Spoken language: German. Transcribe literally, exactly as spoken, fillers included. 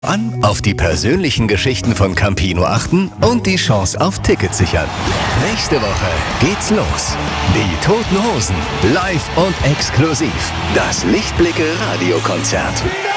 An, auf die persönlichen Geschichten von Campino achten und die Chance auf Tickets sichern. Nächste Woche geht's los. Die Toten Hosen, live und exklusiv. Das Lichtblicke Radiokonzert.